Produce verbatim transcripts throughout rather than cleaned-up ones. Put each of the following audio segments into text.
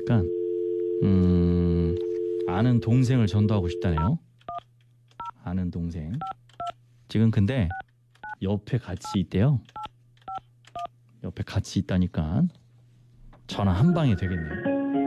보니까 음, 아는 동생을 전도하고 싶다네요. 아는 동생. 지금 근데 옆에 같이 있대요. 옆에 같이 있다니까 전화 한 방에 되겠네요.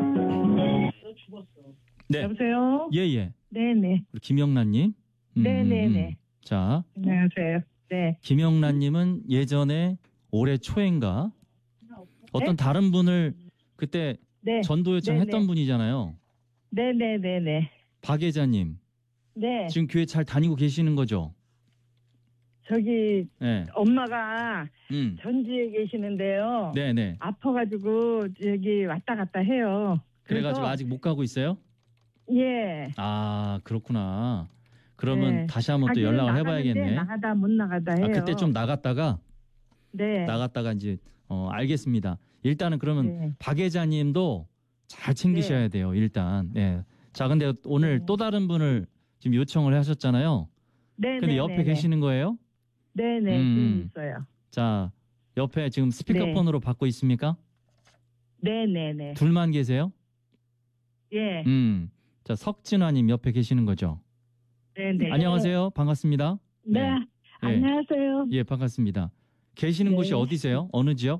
네. 여보세요? 예, 예. 네네. 우리 김영란님. 음, 네네네. 음. 자, 안녕하세요. 네. 김영란님은 예전에 올해 초인가 어떤 네? 다른 분을 그때 네. 전도 요청했던 네네. 분이잖아요. 네네네네. 박 예자님. 네. 지금 교회 잘 다니고 계시는 거죠? 저기 네. 엄마가 음. 전주에 계시는데요. 네네. 아파가지고 여기 왔다 갔다 해요. 그래가지고 그래서- 아직 못 가고 있어요? 예. 아, 그렇구나. 그러면 네. 다시 한번 또 가기는 연락을 나가는데 해봐야겠네. 나가다 못 나가다 해요. 아, 그때 좀 나갔다가 네. 나갔다가 이제 어, 알겠습니다. 일단은 그러면 네. 박 예자님도 잘 챙기셔야 네. 돼요. 일단. 네. 자, 근데 오늘 네. 또 다른 분을 지금 요청을 하셨잖아요. 네네. 근데 옆에 계시는 거예요? 네네. 음. 지금 있어요. 자, 옆에 지금 스피커폰으로 받고 있습니까? 네네네. 둘만 계세요? 예. 음. 자, 석진화님 옆에 계시는 거죠? 네네. 안녕하세요. 반갑습니다. 네. 예. 안녕하세요. 예, 반갑습니다. 계시는 네. 곳이 어디세요? 어느 지역?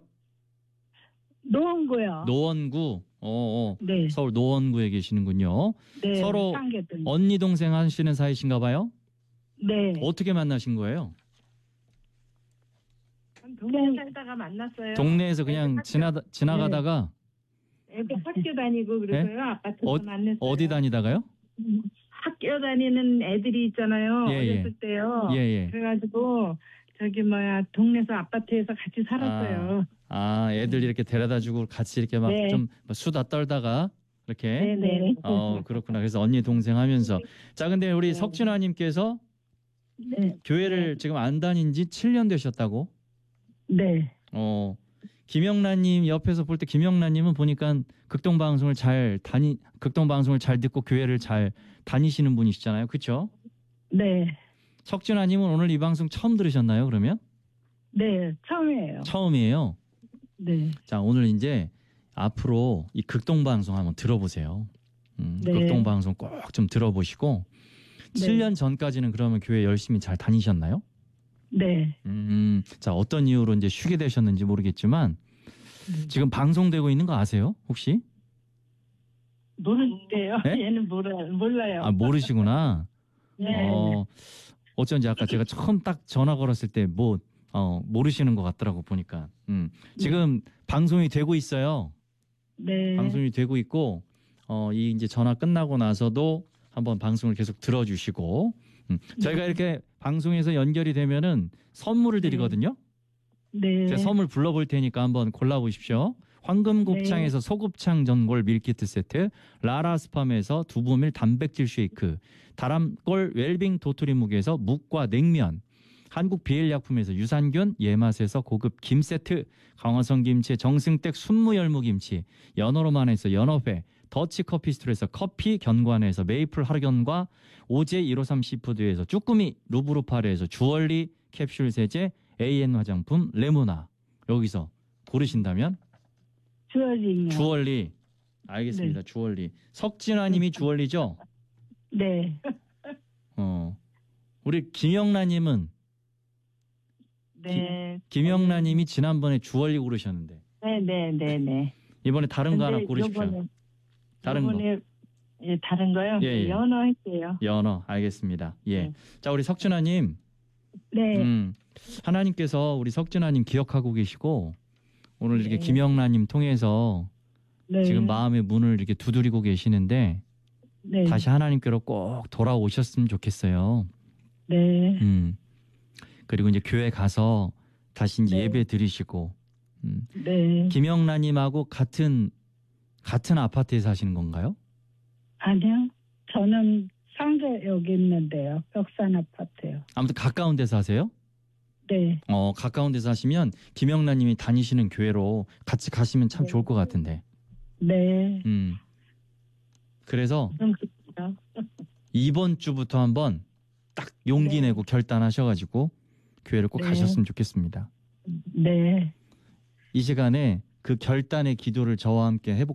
노원구요. 노원구. 어, 어. 네. 서울 노원구에 계시는군요. 네. 서로 상계동. 언니 동생 하시는 사이신가 봐요? 네. 어떻게 만나신 거예요? 동네 살다가 만났어요. 동네에서 그냥 애들 지나 학교, 지나가다가 애들 학교 다니고 그래서요. 아파트에서 어, 만났어요. 어디 다니다가요? 학교 다니는 애들이 있잖아요. 예, 예. 어렸을 때요. 예, 예. 그래가지고 저기 뭐야 동네에서 아파트에서 같이 살았어요. 아, 애들 이렇게 데려다 주고 같이 이렇게 막 네. 좀 수다 떨다가 이렇게 네네. 어, 그렇구나. 그래서 언니 동생 하면서 자, 근데 우리 네. 석진아 님께서 네. 교회를 지금 안 다닌 지 칠 년 되셨다고? 네. 어. 김영란님 옆에서 볼 때 김영란님은 보니까 극동 방송을 잘 다니 극동 방송을 잘 듣고 교회를 잘 다니시는 분이시잖아요, 그렇죠? 네. 석진아님은 오늘 이 방송 처음 들으셨나요? 그러면 네. 처음이에요. 처음이에요. 네. 자, 오늘 이제 앞으로 이 극동 방송 한번 들어보세요. 음, 네. 극동 방송 꼭 좀 들어보시고 네. 칠 년 전까지는 그러면 교회 열심히 잘 다니셨나요? 네. 음, 자, 어떤 이유로 이제 쉬게 되셨는지 모르겠지만 음. 지금 방송되고 있는 거 아세요? 혹시? 모르는데요. 네? 얘는 몰라, 몰라요. 아, 모르시구나. 네. 어, 어쩐지 아까 제가 처음 딱 전화 걸었을 때 뭐, 어, 모르시는 것 같더라고 보니까. 음, 지금 방송이 되고 있어요. 네. 방송이 되고 있고, 어, 이 이제 전화 끝나고 나서도 한번 방송을 계속 들어주시고, 음, 저희가 이렇게 방송에서 연결이 되면은 선물을 드리거든요. 네. 제가 선물 불러볼 테니까 한번 골라보십시오. 황금곱창에서 소곱창 전골 밀키트 세트, 라라스팜에서 두부밀 단백질 쉐이크, 다람골 웰빙 도토리묵에서 묵과 냉면, 한국 비엘약품에서 유산균, 예맛에서 고급 김 세트, 강화성 김치의 정승댁 순무열무김치, 연어로만에서 연어회, 더치커피스토리에서 커피, 견관에서 메이플 하르견과 오제 일오삼 시푸드에서 쭈꾸미, 루브루파르에서 주얼리 캡슐 세제, 에이엔 화장품, 레모나. 여기서 고르신다면 주얼리요. 주얼리. 알겠습니다. 네. 주얼리. 석진아님이 주얼리죠? 네. 어. 우리 김영란님은 네. 김영란님이 지난번에 주얼리 고르셨는데 네, 네, 네, 네. 이번에 다른 거 하나 근데 고르십시오. 요번에, 다른 거. 요번에 예, 다른 거요? 예, 예. 연어 할게요. 연어. 알겠습니다. 예. 네. 자, 우리 석진아님. 네. 음. 하나님께서 우리 석진아님 기억하고 계시고 오늘 이렇게 네. 김영란님 통해서 네. 지금 마음의 문을 이렇게 두드리고 계시는데 네. 다시 하나님께로 꼭 돌아오셨으면 좋겠어요. 네. 음. 그리고 이제 교회 가서 다시 이제 네. 예배 드리시고 음. 네. 김영란님하고 같은 같은 아파트에 사시는 건가요? 아니요. 저는 상계역에 있는데요. 벽산 아파트요. 아무튼 가까운 데 사세요? 네. 어, 가까운 데 사시면 김영란님이 다니시는 교회로 같이 가시면 참 네. 좋을 것 같은데. 네. 음. 그래서 그럼 그렇죠. 이번 주부터 한번 딱 용기 네. 내고 결단하셔가지고 교회를 꼭 네. 가셨으면 좋겠습니다. 네. 이 시간에 그 결단의 기도를 저와 함께 해보,